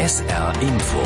SR Info.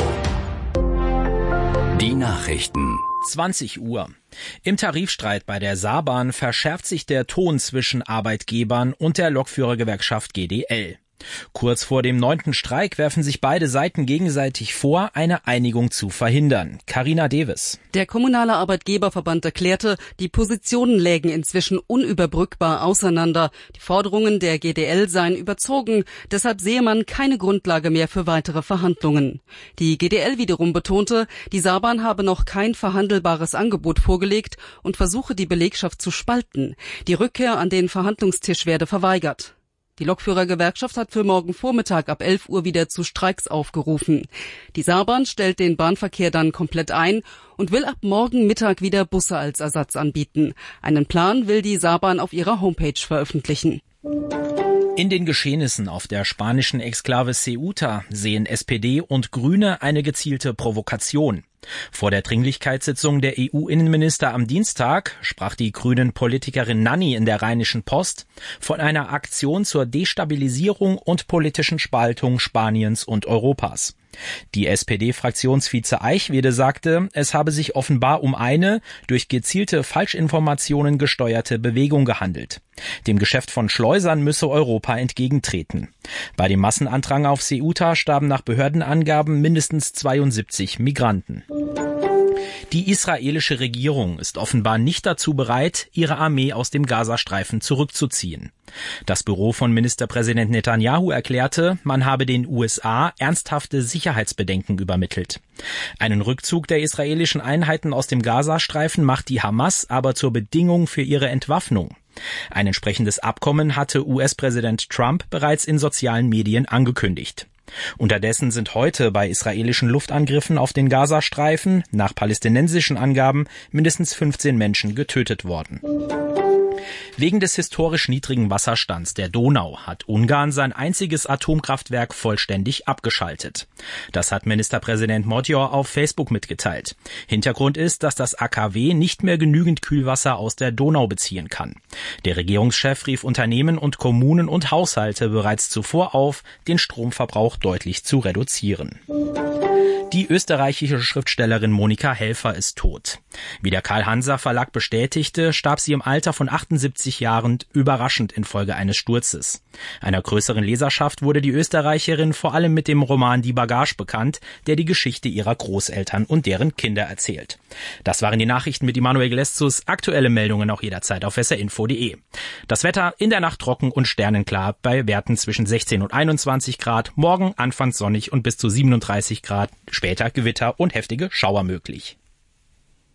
Die Nachrichten. 20 Uhr. Im Tarifstreit bei der Saarbahn verschärft sich der Ton zwischen Arbeitgebern und der Lokführergewerkschaft GDL. Kurz vor dem 9. Streik werfen sich beide Seiten gegenseitig vor, eine Einigung zu verhindern. Carina Deves. Der kommunale Arbeitgeberverband erklärte, die Positionen lägen inzwischen unüberbrückbar auseinander. Die Forderungen der GDL seien überzogen, deshalb sehe man keine Grundlage mehr für weitere Verhandlungen. Die GDL wiederum betonte, die Saarbahn habe noch kein verhandelbares Angebot vorgelegt und versuche, die Belegschaft zu spalten. Die Rückkehr an den Verhandlungstisch werde verweigert. Die Lokführergewerkschaft hat für morgen Vormittag ab 11 Uhr wieder zu Streiks aufgerufen. Die Saarbahn stellt den Bahnverkehr dann komplett ein und will ab morgen Mittag wieder Busse als Ersatz anbieten. Einen Plan will die Saarbahn auf ihrer Homepage veröffentlichen. In den Geschehnissen auf der spanischen Exklave Ceuta sehen SPD und Grüne eine gezielte Provokation. Vor der Dringlichkeitssitzung der EU-Innenminister am Dienstag sprach die Grünen-Politikerin Nanni in der Rheinischen Post von einer Aktion zur Destabilisierung und politischen Spaltung Spaniens und Europas. Die SPD-Fraktionsvize Eichwede sagte, es habe sich offenbar um eine durch gezielte Falschinformationen gesteuerte Bewegung gehandelt. Dem Geschäft von Schleusern müsse Europa entgegentreten. Bei dem Massenandrang auf Ceuta starben nach Behördenangaben mindestens 72 Migranten. Die israelische Regierung ist offenbar nicht dazu bereit, ihre Armee aus dem Gazastreifen zurückzuziehen. Das Büro von Ministerpräsident Netanyahu erklärte, man habe den USA ernsthafte Sicherheitsbedenken übermittelt. Einen Rückzug der israelischen Einheiten aus dem Gazastreifen macht die Hamas aber zur Bedingung für ihre Entwaffnung. Ein entsprechendes Abkommen hatte US-Präsident Trump bereits in sozialen Medien angekündigt. Unterdessen sind heute bei israelischen Luftangriffen auf den Gazastreifen nach palästinensischen Angaben mindestens 15 Menschen getötet worden. Wegen des historisch niedrigen Wasserstands der Donau hat Ungarn sein einziges Atomkraftwerk vollständig abgeschaltet. Das hat Ministerpräsident Magyar auf Facebook mitgeteilt. Hintergrund ist, dass das AKW nicht mehr genügend Kühlwasser aus der Donau beziehen kann. Der Regierungschef rief Unternehmen und Kommunen und Haushalte bereits zuvor auf, den Stromverbrauch deutlich zu reduzieren. Die österreichische Schriftstellerin Monika Helfer ist tot. Wie der Karl-Hanser-Verlag bestätigte, starb sie im Alter von 78 Jahren überraschend infolge eines Sturzes. Einer größeren Leserschaft wurde die Österreicherin vor allem mit dem Roman Die Bagage bekannt, der die Geschichte ihrer Großeltern und deren Kinder erzählt. Das waren die Nachrichten mit Immanuel Gleszus. Aktuelle Meldungen auch jederzeit auf srinfo.de. Das Wetter in der Nacht trocken und sternenklar bei Werten zwischen 16 und 21 Grad. Morgen anfangs sonnig und bis zu 37 Grad. Später Gewitter und heftige Schauer möglich.